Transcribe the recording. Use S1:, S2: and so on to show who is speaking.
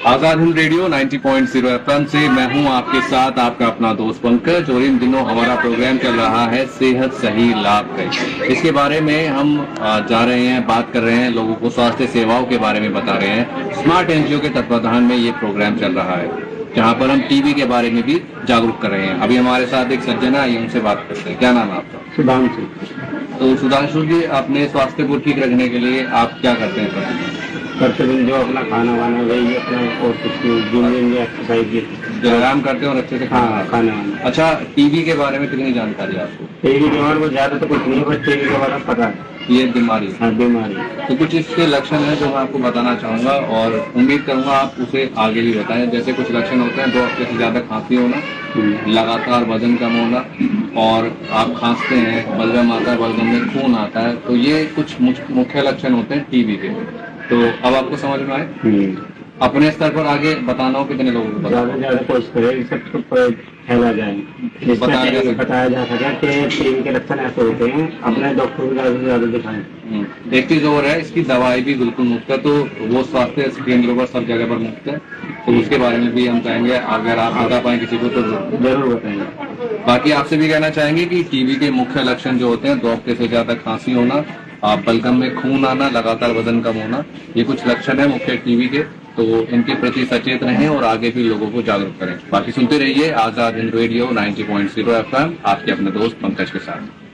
S1: Azad Hind radio 90.0 FM से मैं हूं आपके साथ आपका अपना दोस्त पंकज। और इन दिनों हमारा प्रोग्राम चल रहा है सेहत सही लाभ है। इसके बारे में हम जा रहे हैं, बात कर रहे हैं, लोगों को स्वास्थ्य सेवाओं के बारे में बता रहे हैं। स्मार्ट एनजीओ के तत्वाधान में ये प्रोग्राम चल रहा है, जहां पर हम टीबी के बारे में भी जागरूक कर रहे हैं। अभी हमारे साथ एक सज्जन है, आइए उनसे बात करते हैं। क्या नाम है आपका?
S2: सुधांशु।
S1: तो सुधांशु जी, अपने स्वास्थ्य को ठीक रखने के लिए आप क्या करते हैं?
S2: प्रतिदिन जो अपना खाना वाना वही अपना और कुछ जिम एक्सरसाइज
S1: जो आराम करते हो और अच्छे से
S2: खाना वाना।
S1: अच्छा, टीबी के बारे में कितनी जानकारी आपको?
S2: टीबी बीमार को ज्यादा तो कुछ नहीं है, बस टीबी के बारे में पता है।
S1: ये बीमारी?
S2: हाँ, बीमारी।
S1: तो कुछ इसके लक्षण हैं जो मैं आपको बताना चाहूंगा और उम्मीद करूंगा आप उसे आगे भी बताएं। जैसे कुछ लक्षण होते हैं, 2 हफ्ते से ज्यादा खांसी होना, लगातार वजन कम होना, और आप खांसते हैं, बलगम आता है, बलगम में खून आता है। तो ये कुछ मुख्य लक्षण होते हैं टीबी के। तो अब आपको समझ में आए? अपने स्तर पर आगे बताना हो कितने लोगों को
S2: ज्यादा से ज्यादा कोशिश करें सबको फैला जाए, बताया जा सके कि टीबी के लक्षण ऐसे होते हैं। अपने डॉक्टर को ज्यादा से ज्यादा दिखाएं।
S1: एक चीज और है, इसकी दवाई भी बिल्कुल मुफ्त है, तो वो स्वास्थ्य केंद्रों पर सब जगह पर मुफ्त है। तो उसके बारे में भी हम चाहेंगे, अगर आप बता पाए किसी को तो
S2: जरूर बताएंगे।
S1: बाकी आपसे भी कहना चाहेंगे कि टीबी के मुख्य लक्षण जो होते हैं, 2 हफ्ते से ज्यादा खांसी होना, बलगम में खून आना, लगातार वजन कम होना, ये कुछ लक्षण है मुख्य टीबी के। तो इनके प्रति सचेत रहें और आगे भी लोगों को जागरूक करें। बाकी सुनते रहिए आजाद हिंद रेडियो 90.0 एफएम, आपके अपने दोस्त पंकज के साथ।